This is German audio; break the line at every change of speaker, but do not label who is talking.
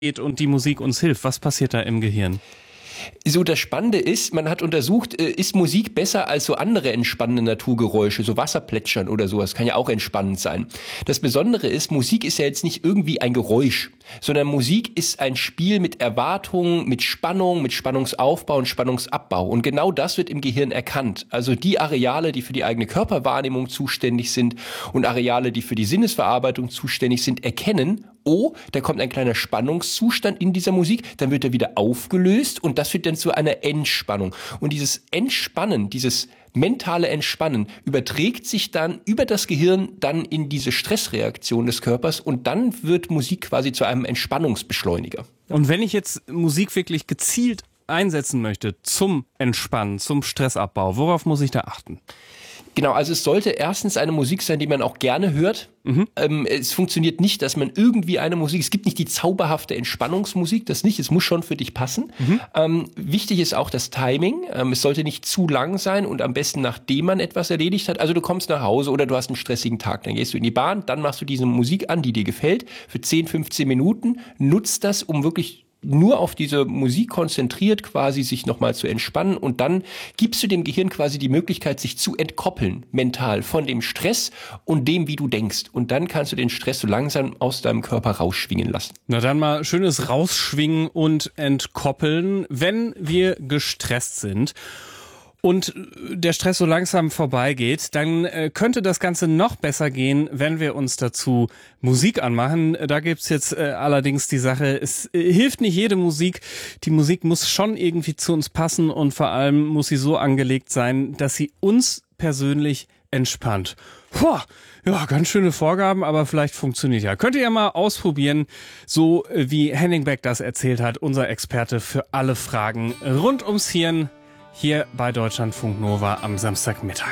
und die Musik uns hilft. Was passiert da im Gehirn?
So, das Spannende ist, man hat untersucht, ist Musik besser als so andere entspannende Naturgeräusche, so Wasserplätschern oder sowas, kann ja auch entspannend sein. Das Besondere ist, Musik ist ja jetzt nicht irgendwie ein Geräusch, sondern Musik ist ein Spiel mit Erwartungen, mit Spannung, mit Spannungsaufbau und Spannungsabbau. Und genau das wird im Gehirn erkannt. Also die Areale, die für die eigene Körperwahrnehmung zuständig sind und Areale, die für die Sinnesverarbeitung zuständig sind, erkennen, oh, da kommt ein kleiner Spannungszustand in dieser Musik, dann wird er wieder aufgelöst und das führt dann zu einer Entspannung. Und dieses Entspannen, dieses mentale Entspannen überträgt sich dann über das Gehirn dann in diese Stressreaktion des Körpers und dann wird Musik quasi zu einem Entspannungsbeschleuniger.
Und wenn ich jetzt Musik wirklich gezielt einsetzen möchte zum Entspannen, zum Stressabbau, worauf muss ich da achten?
Genau, also es sollte erstens eine Musik sein, die man auch gerne hört. Es funktioniert nicht, dass man irgendwie eine Musik, es gibt nicht die zauberhafte Entspannungsmusik, das nicht, es muss schon für dich passen. Wichtig ist auch das Timing, es sollte nicht zu lang sein und am besten nachdem man etwas erledigt hat. Also du kommst nach Hause oder du hast einen stressigen Tag, dann gehst du in die Bahn, dann machst du diese Musik an, die dir gefällt, für 10, 15 Minuten, nutzt das, um wirklich nur auf diese Musik konzentriert quasi sich nochmal zu entspannen und dann gibst du dem Gehirn quasi die Möglichkeit, sich zu entkoppeln mental von dem Stress und dem, wie du denkst. Und dann kannst du den Stress so langsam aus deinem Körper rausschwingen lassen.
Na dann mal schönes Rausschwingen und Entkoppeln, wenn wir gestresst sind. Und der Stress so langsam vorbeigeht, dann könnte das Ganze noch besser gehen, wenn wir uns dazu Musik anmachen. Da gibt's jetzt allerdings die Sache, es hilft nicht jede Musik. Die Musik muss schon irgendwie zu uns passen und vor allem muss sie so angelegt sein, dass sie uns persönlich entspannt. Ja, ganz schöne Vorgaben, aber vielleicht funktioniert ja. Könnt ihr ja mal ausprobieren, so wie Henning Beck das erzählt hat, unser Experte für alle Fragen rund ums Hirn. Hier bei Deutschlandfunk Nova am Samstagmittag.